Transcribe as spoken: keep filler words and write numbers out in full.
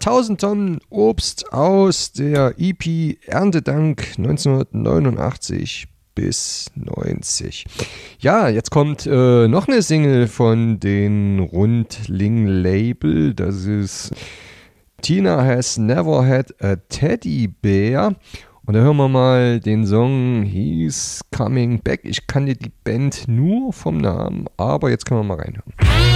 tausend Tonnen Obst aus der E P Erntedank neunzehnhundertneunundachtzig bis neunzig. Ja, jetzt kommt äh, noch eine Single von den Rundling-Label. Das ist Tina Has Never Had a Teddy Bear. Und da hören wir mal den Song He's Coming Back. Ich kann dir die Band nur vom Namen, aber jetzt können wir mal reinhören.